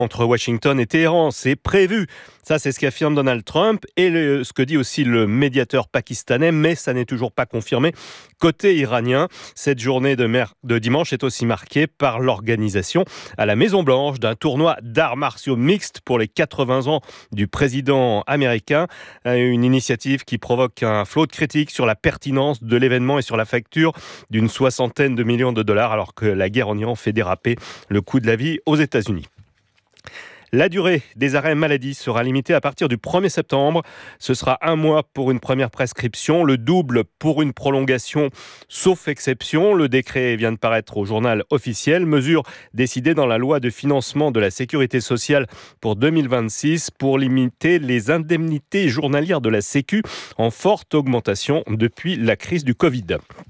entre Washington et Téhéran. C'est prévu. Ça, c'est ce qu'affirme Donald Trump et ce que dit aussi le médiateur pakistanais, mais ça n'est toujours pas confirmé. Côté iranien, cette journée de dimanche est aussi marquée par l'organisation à la Maison-Blanche d'un tournoi d'arts martiaux mixtes pour les 80 ans du président américain. Une initiative qui provoque un flot de critiques sur la pertinence de l'événement et sur la facture d'une $60 millions alors que la guerre en Iran fait déraper le coût de la vie aux États-Unis. La durée des arrêts maladie sera limitée à partir du 1er septembre. Ce sera 1 mois pour une première prescription, le double pour une prolongation, sauf exception. Le décret vient de paraître au journal officiel. Mesure décidée dans la loi de financement de la sécurité sociale pour 2026 pour limiter les indemnités journalières de la Sécu en forte augmentation depuis la crise du Covid.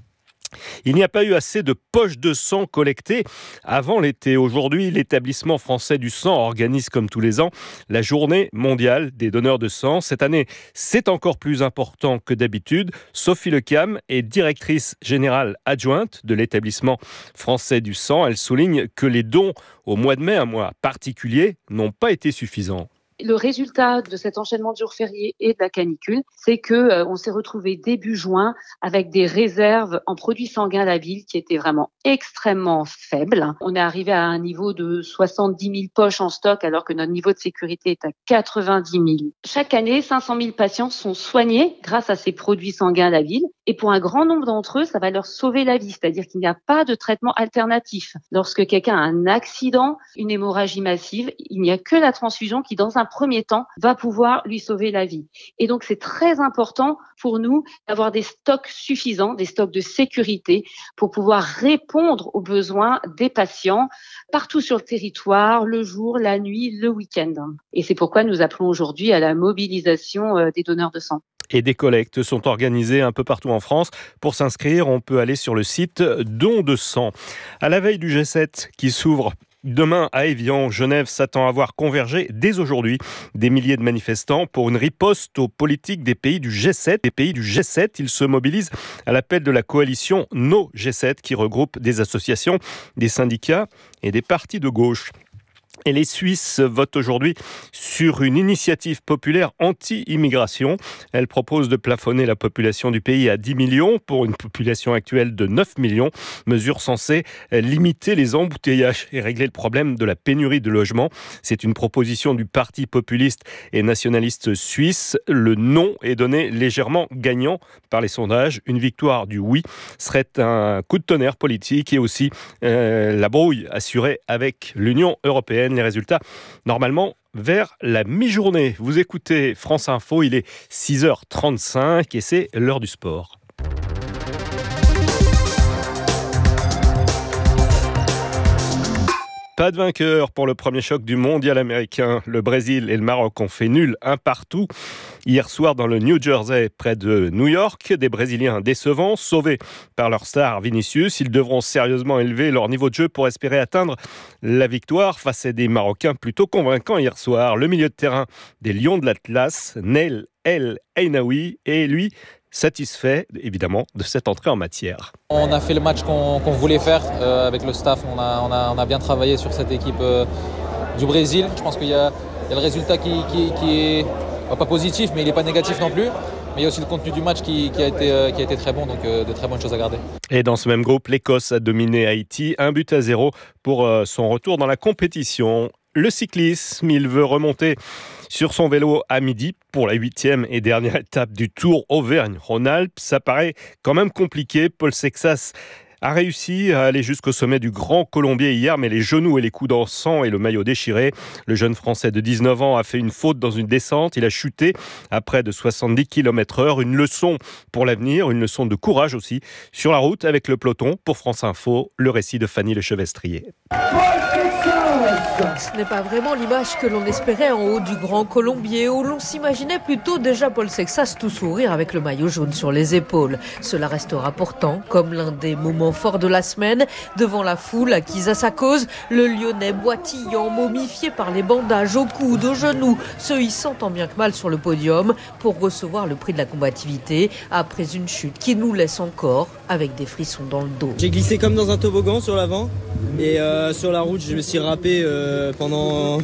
Il n'y a pas eu assez de poches de sang collectées avant l'été. Aujourd'hui, l'établissement français du sang organise comme tous les ans la journée mondiale des donneurs de sang. Cette année, c'est encore plus important que d'habitude. Sophie Lecam est directrice générale adjointe de l'établissement français du sang. Elle souligne que les dons au mois de mai, un mois particulier, n'ont pas été suffisants. Le résultat de cet enchaînement de jours fériés et de la canicule, c'est que on s'est retrouvé début juin avec des réserves en produits sanguins labiles qui étaient vraiment extrêmement faibles. On est arrivé à un niveau de 70 000 poches en stock alors que notre niveau de sécurité est à 90 000. Chaque année, 500 000 patients sont soignés grâce à ces produits sanguins labiles. Et pour un grand nombre d'entre eux, ça va leur sauver la vie, c'est-à-dire qu'il n'y a pas de traitement alternatif. Lorsque quelqu'un a un accident, une hémorragie massive, il n'y a que la transfusion qui, dans un premier temps, va pouvoir lui sauver la vie. Et donc, c'est très important pour nous d'avoir des stocks suffisants, des stocks de sécurité pour pouvoir répondre aux besoins des patients partout sur le territoire, le jour, la nuit, le week-end. Et c'est pourquoi nous appelons aujourd'hui à la mobilisation des donneurs de sang. Et des collectes sont organisées un peu partout en France. Pour s'inscrire, on peut aller sur le site Don de sang. À la veille du G7 qui s'ouvre demain à Évian, Genève s'attend à voir converger dès aujourd'hui des milliers de manifestants pour une riposte aux politiques des pays du G7. Les pays du G7, ils se mobilisent à l'appel de la coalition No G7 qui regroupe des associations, des syndicats et des partis de gauche. Et les Suisses votent aujourd'hui sur une initiative populaire anti-immigration. Elle propose de plafonner la population du pays à 10 millions pour une population actuelle de 9 millions. Mesure censée limiter les embouteillages et régler le problème de la pénurie de logements. C'est une proposition du parti populiste et nationaliste suisse. Le non est donné légèrement gagnant par les sondages. Une victoire du oui serait un coup de tonnerre politique et aussi la brouille assurée avec l'Union européenne. Les résultats, normalement, vers la mi-journée. Vous écoutez France Info, il est 6h35 et c'est l'heure du sport. Pas de vainqueur pour le premier choc du mondial américain. Le Brésil et le Maroc ont fait nul, un partout. Hier soir, dans le New Jersey, près de New York, des Brésiliens décevants, sauvés par leur star Vinicius. Ils devront sérieusement élever leur niveau de jeu pour espérer atteindre la victoire face à des Marocains plutôt convaincants hier soir. Le milieu de terrain des Lions de l'Atlas, Nail El Ainaoui, est lui satisfait évidemment de cette entrée en matière. On a fait le match qu'on voulait faire avec le staff. On a bien travaillé sur cette équipe du Brésil. Je pense qu'il y a le résultat qui est pas positif, mais il n'est pas négatif non plus. Mais il y a aussi le contenu du match qui a été très bon, donc de très bonnes choses à garder. Et dans ce même groupe, l'Écosse a dominé Haïti 1-0 pour son retour dans la compétition. Le cyclisme, il veut remonter sur son vélo à midi pour la 8e et dernière étape du Tour Auvergne-Rhône-Alpes. Ça paraît quand même compliqué. Paul Sexas a réussi à aller jusqu'au sommet du Grand Colombier hier, mais les genoux et les coudes en sang et le maillot déchiré. Le jeune Français de 19 ans a fait une faute dans une descente. Il a chuté à près de 70 km/h. Une leçon pour l'avenir, une leçon de courage aussi. Sur la route avec le peloton, pour France Info, le récit de Fanny Lechevestrier. Ce n'est pas vraiment l'image que l'on espérait en haut du Grand Colombier, où l'on s'imaginait plutôt déjà Paul Sexas tout sourire avec le maillot jaune sur les épaules. Cela restera pourtant comme l'un des moments forts de la semaine, devant la foule acquise à sa cause, le Lyonnais boitillant, momifié par les bandages aux coudes, aux genoux, se hissant tant bien que mal sur le podium pour recevoir le prix de la combativité après une chute qui nous laisse encore avec des frissons dans le dos. J'ai glissé comme dans un toboggan sur l'avant et sur la route je me suis râpé tapé pendant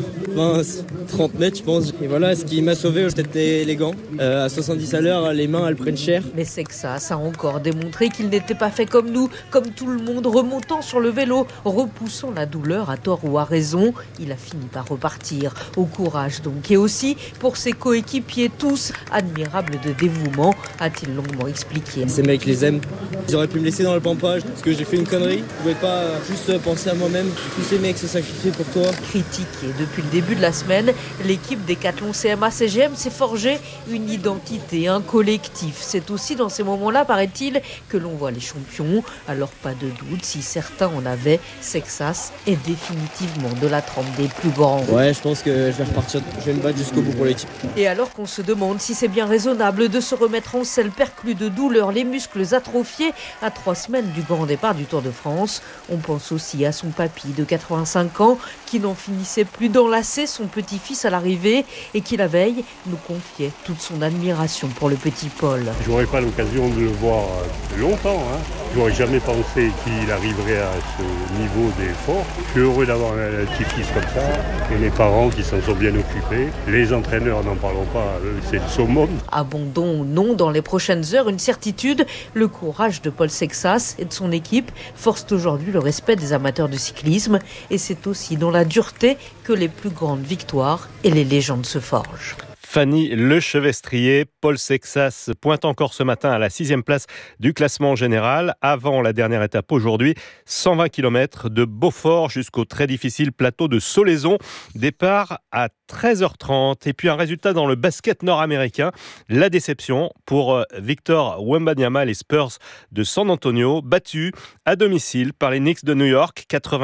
20-30 mètres, je pense. Et voilà, ce qui m'a sauvé, peut-être les gants. À 70 à l'heure, les mains, elles prennent cher. Mais Sexas a encore démontré qu'il n'était pas fait comme nous, comme tout le monde, remontant sur le vélo, repoussant la douleur à tort ou à raison. Il a fini par repartir. Au courage donc. Et aussi pour ses coéquipiers, tous admirables de dévouement, a-t-il longuement expliqué. Ces mecs les aiment. Ils auraient pu me laisser dans le pampage parce que j'ai fait une connerie. Je pouvais pas juste penser à moi-même. Tous ces mecs se sacrifient pour toi. Critiqué depuis le début de la semaine, l'équipe Décathlon CMA-CGM s'est forgée une identité, un collectif. C'est aussi dans ces moments-là, paraît-il, que l'on voit les champions. Alors pas de doute, si certains en avaient, Sexas est définitivement de la trempe des plus grands. Ouais, je pense que je vais repartir, je vais me battre jusqu'au bout pour l'équipe. Et alors qu'on se demande si c'est bien raisonnable de se remettre en selle perclus de douleur, les muscles atrophiés à 3 semaines du grand départ du Tour de France, on pense aussi à son papy de 85 ans qui n'en finissait plus d'enlacer son petit-fils à l'arrivée et qui la veille nous confiait toute son admiration pour le petit Paul. J'aurais pas l'occasion de le voir longtemps. J'aurais jamais pensé qu'il arriverait à ce niveau d'effort. Je suis heureux d'avoir un petit-fils comme ça et les parents qui s'en sont bien occupés. Les entraîneurs, n'en parlons pas, c'est le summum. Abandon ou non dans les prochaines heures, une certitude, le courage de Paul Sexas et de son équipe force aujourd'hui le respect des amateurs de cyclisme et c'est aussi dans la dureté que les plus grandes victoires et les légendes se forgent. Fanny Lechevestrier, Paul Sexas pointe encore ce matin à la 6e place du classement général. Avant la dernière étape aujourd'hui, 120 km de Beaufort jusqu'au très difficile plateau de Solaizon. Départ à 13h30. Et puis un résultat dans le basket nord-américain. La déception pour Victor Wembanyama, les Spurs de San Antonio, battus à domicile par les Knicks de New York,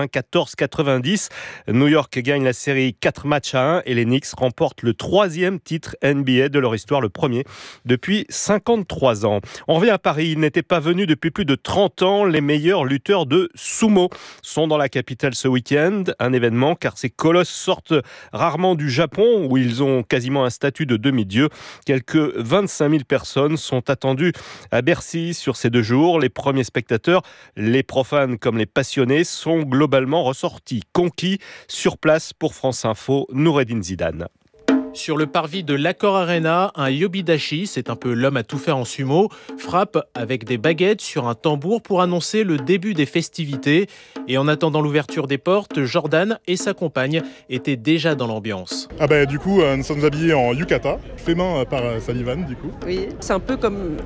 94-90. New York gagne la série 4-1 et les Knicks remportent le 3e titre NBA de leur histoire, le premier depuis 53 ans. On revient à Paris, ils n'étaient pas venus depuis plus de 30 ans. Les meilleurs lutteurs de sumo sont dans la capitale ce week-end. Un événement car ces colosses sortent rarement du Japon où ils ont quasiment un statut de demi-dieu. Quelques 25 000 personnes sont attendues à Bercy sur ces 2 jours. Les premiers spectateurs, les profanes comme les passionnés, sont globalement ressortis conquis. Sur place pour France Info, Noureddine Zidane. Sur le parvis de l'Accor Arena, un Yobidashi, c'est un peu l'homme à tout faire en sumo, frappe avec des baguettes sur un tambour pour annoncer le début des festivités. Et en attendant l'ouverture des portes, Jordan et sa compagne étaient déjà dans l'ambiance. Du coup, nous sommes habillés en yukata, fait main par Sullivan du coup. Oui, c'est un peu comme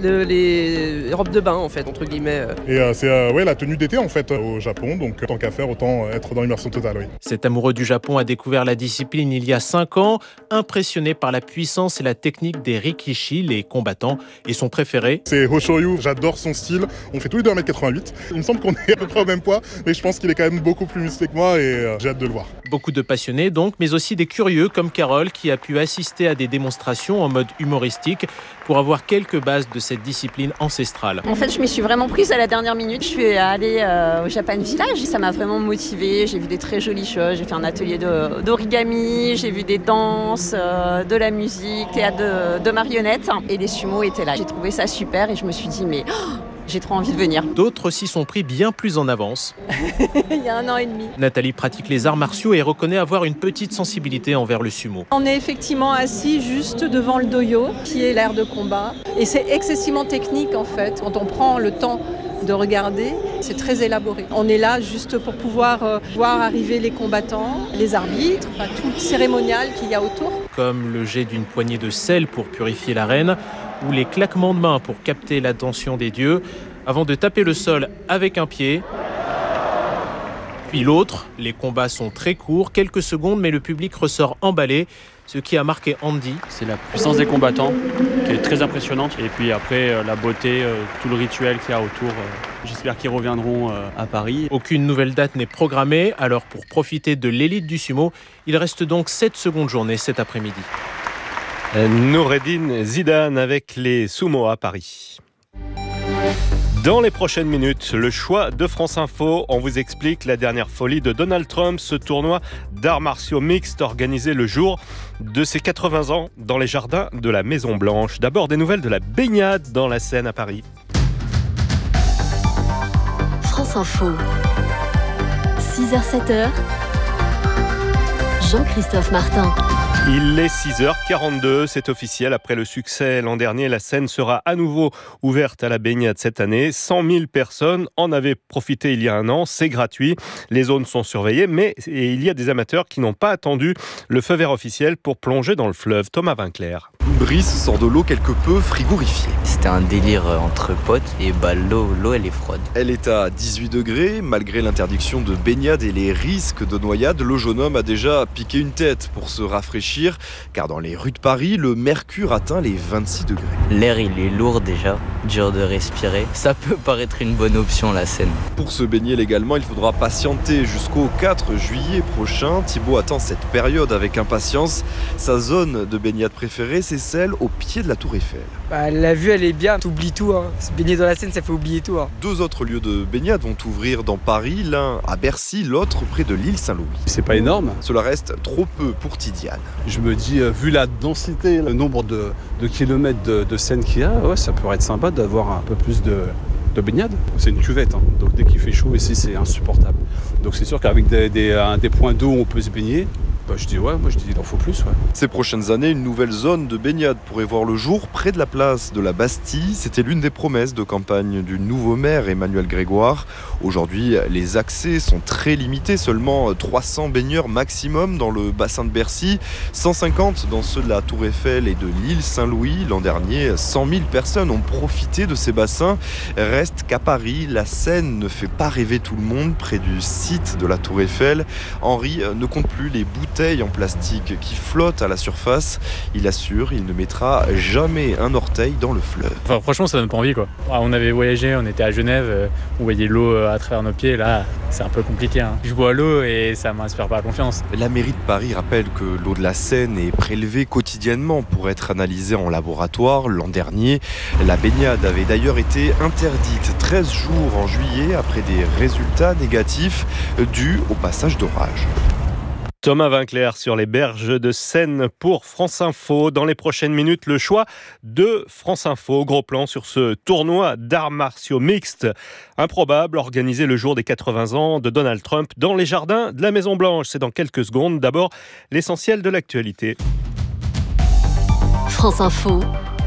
les robes de bain en fait, entre guillemets. Et c'est la tenue d'été en fait au Japon, donc tant qu'à faire, autant être dans l'immersion totale. Oui. Cet amoureux du Japon a découvert la discipline il y a 5 ans. Impressionné par la puissance et la technique des rikishi, les combattants, et son préféré. C'est Hoshoryu, j'adore son style. On fait tous les deux 1m88. Il me semble qu'on est à peu près au même poids, mais je pense qu'il est quand même beaucoup plus musclé que moi et j'ai hâte de le voir. Beaucoup de passionnés donc, mais aussi des curieux comme Carole qui a pu assister à des démonstrations en mode humoristique pour avoir quelques bases de cette discipline ancestrale. En fait, je m'y suis vraiment prise à la dernière minute. Je suis allée au Japan Village, ça m'a vraiment motivée. J'ai vu des très jolies choses, j'ai fait un atelier d'origami, j'ai vu des danses, de la musique, théâtre de marionnettes et les sumos étaient là. J'ai trouvé ça super et je me suis dit mais j'ai trop envie de venir. D'autres s'y sont pris bien plus en avance. Il y a 1 an et demi. Nathalie pratique les arts martiaux et reconnaît avoir une petite sensibilité envers le sumo. On est effectivement assis juste devant le doyo, qui est l'aire de combat. Et c'est excessivement technique en fait. Quand on prend le temps de regarder, c'est très élaboré. On est là juste pour pouvoir voir arriver les combattants, les arbitres, tout le cérémonial qu'il y a autour. Comme le jet d'une poignée de sel pour purifier l'arène, ou les claquements de mains pour capter l'attention des dieux, avant de taper le sol avec un pied. Puis l'autre, les combats sont très courts, quelques secondes, mais le public ressort emballé. Ce qui a marqué Andy. C'est la puissance des combattants qui est très impressionnante. Et puis après, la beauté, tout le rituel qu'il y a autour. J'espère qu'ils reviendront à Paris. Aucune nouvelle date n'est programmée. Alors pour profiter de l'élite du sumo, il reste donc 7 secondes journées cet après-midi. Noureddine Zidane avec les sumo à Paris. Dans les prochaines minutes, le choix de France Info. On vous explique la dernière folie de Donald Trump, ce tournoi d'arts martiaux mixtes organisé le jour de ses 80 ans dans les jardins de la Maison Blanche. D'abord, des nouvelles de la baignade dans la Seine à Paris. France Info, 6h-7h, Jean-Christophe Martin. Il est 6h42, c'est officiel. Après le succès l'an dernier, la Seine sera à nouveau ouverte à la baignade cette année. 100 000 personnes en avaient profité il y a un an. C'est gratuit. Les zones sont surveillées, mais il y a des amateurs qui n'ont pas attendu le feu vert officiel pour plonger dans le fleuve. Thomas Vinclair. Brice sort de l'eau quelque peu frigorifiée. C'était un délire entre potes et l'eau elle est froide. Elle est à 18 degrés. Malgré l'interdiction de baignade et les risques de noyade, le jeune homme a déjà piqué une tête pour se rafraîchir. Car dans les rues de Paris, le mercure atteint les 26 degrés. L'air il est lourd déjà, dur de respirer. Ça peut paraître une bonne option la Seine. Pour se baigner légalement, il faudra patienter jusqu'au 4 juillet prochain. Thibaut attend cette période avec impatience. Sa zone de baignade préférée, c'est celle au pied de la Tour Eiffel. La vue elle est bien, t'oublies tout. Se baigner dans la Seine, ça fait oublier tout. 2 autres lieux de baignade vont ouvrir dans Paris, l'un à Bercy, l'autre près de l'île Saint-Louis. C'est pas énorme. Cela reste trop peu pour Tidiane. Je me dis, vu la densité, le nombre de kilomètres de Seine qu'il y a, ouais, ça pourrait être sympa d'avoir un peu plus de baignade. C'est une cuvette, donc dès qu'il fait chaud ici, c'est insupportable. Donc c'est sûr qu'avec des points d'eau où on peut se baigner, je dis il en faut plus. Ouais. Ces prochaines années, une nouvelle zone de baignade pourrait voir le jour près de la place de la Bastille. C'était l'une des promesses de campagne du nouveau maire Emmanuel Grégoire. Aujourd'hui, les accès sont très limités, seulement 300 baigneurs maximum dans le bassin de Bercy, 150 dans ceux de la Tour Eiffel et de l'île Saint-Louis. L'an dernier, 100 000 personnes ont profité de ces bassins. Reste qu'à Paris, la Seine ne fait pas rêver tout le monde. Près du site de la Tour Eiffel, Henri ne compte plus les bouteilles en plastique qui flottent à la surface. Il assure, il ne mettra jamais un orteil dans le fleuve. Enfin, franchement, ça donne pas envie, quoi. On avait voyagé, on était à Genève, on voyait l'eau à travers nos pieds. Là, c'est un peu compliqué. Je bois l'eau et ça m'inspire pas confiance. La mairie de Paris rappelle que l'eau de la Seine est prélevée quotidiennement pour être analysée en laboratoire. L'an dernier, la baignade avait d'ailleurs été interdite 13 jours en juillet après des résultats négatifs dus au passage d'orage. Thomas Vinclair sur les berges de Seine pour France Info. Dans les prochaines minutes, le choix de France Info. Gros plan sur ce tournoi d'arts martiaux mixtes improbable organisé le jour des 80 ans de Donald Trump dans les jardins de la Maison-Blanche. C'est dans quelques secondes. D'abord, l'essentiel de l'actualité. France Info,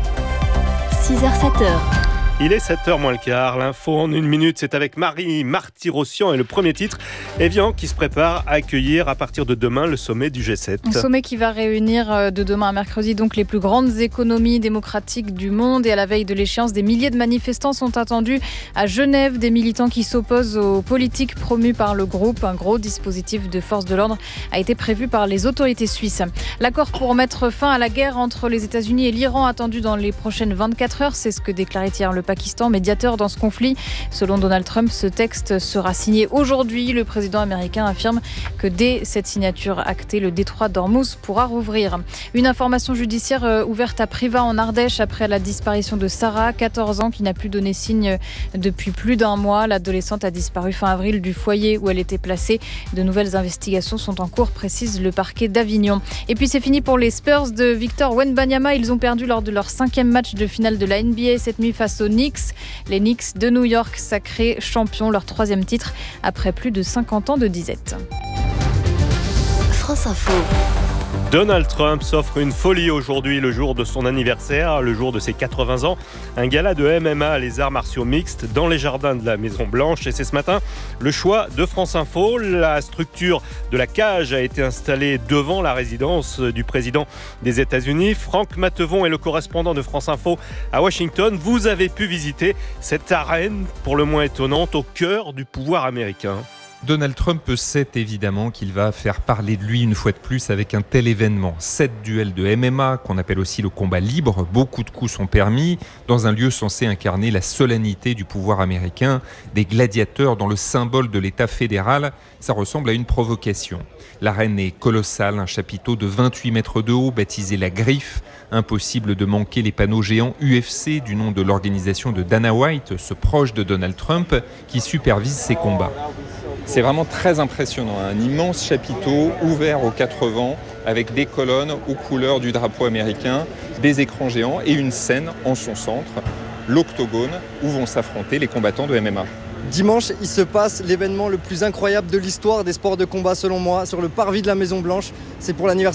6h-7h. Il est 7h moins le quart, l'info en 1 minute, c'est avec Marie Marty-Rossian et le premier titre, Evian qui se prépare à accueillir à partir de demain le sommet du G7. Un sommet qui va réunir de demain à mercredi donc les plus grandes économies démocratiques du monde et à la veille de l'échéance, des milliers de manifestants sont attendus à Genève, des militants qui s'opposent aux politiques promues par le groupe. Un gros dispositif de force de l'ordre a été prévu par les autorités suisses. L'accord pour mettre fin à la guerre entre les États-Unis et l'Iran attendu dans les prochaines 24 heures, c'est ce que déclarait hier le Pakistan, médiateur dans ce conflit. Selon Donald Trump, ce texte sera signé aujourd'hui. Le président américain affirme que dès cette signature actée, le détroit d'Ormuz pourra rouvrir. Une information judiciaire ouverte à Privas en Ardèche après la disparition de Sarah, 14 ans, qui n'a plus donné signe depuis plus d'un mois. L'adolescente a disparu fin avril du foyer où elle était placée. De nouvelles investigations sont en cours, précise le parquet d'Avignon. Et puis c'est fini pour les Spurs de Victor Wembanyama. Ils ont perdu lors de leur 5e match de finale de la NBA cette nuit face aux Knicks. Les Knicks de New York, sacrés champions, leur 3e titre après plus de 50 ans de disette. France Info. Donald Trump s'offre une folie aujourd'hui, le jour de son anniversaire, le jour de ses 80 ans. Un gala de MMA, les arts martiaux mixtes, dans les jardins de la Maison-Blanche. Et c'est ce matin le choix de France Info. La structure de la cage a été installée devant la résidence du président des États-Unis. Franck Matevon est le correspondant de France Info à Washington. Vous avez pu visiter cette arène, pour le moins étonnante, au cœur du pouvoir américain. Donald Trump sait évidemment qu'il va faire parler de lui une fois de plus avec un tel événement. 7 duels de MMA, qu'on appelle aussi le combat libre, beaucoup de coups sont permis, dans un lieu censé incarner la solennité du pouvoir américain, des gladiateurs dans le symbole de l'État fédéral. Ça ressemble à une provocation. L'arène est colossale, un chapiteau de 28 mètres de haut, baptisé La Griffe. Impossible de manquer les panneaux géants UFC du nom de l'organisation de Dana White, ce proche de Donald Trump, qui supervise ces combats. C'est vraiment très impressionnant, un immense chapiteau ouvert aux 4 vents avec des colonnes aux couleurs du drapeau américain, des écrans géants et une scène en son centre, l'octogone où vont s'affronter les combattants de MMA. Dimanche, il se passe l'événement le plus incroyable de l'histoire des sports de combat selon moi, sur le parvis de la Maison Blanche. C'est pour l'anniversaire